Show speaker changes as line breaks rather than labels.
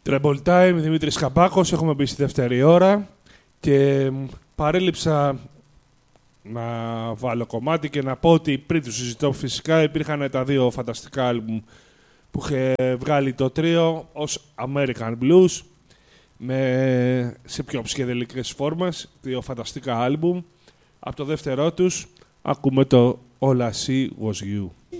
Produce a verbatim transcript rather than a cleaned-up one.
Treble Time, Δημήτρης Καπάκος, έχουμε μπει στη δεύτερη ώρα και παρέλειψα να βάλω κομμάτι και να πω ότι πριν του συζητώ φυσικά υπήρχαν τα δύο φανταστικά άλμπουμ που είχε βγάλει το τρίο ως American Blues με, σε πιο ψυχεδελικές φόρμες, δύο φανταστικά άλμπουμ. Από το δεύτερό τους ακούμε το All I See Was You.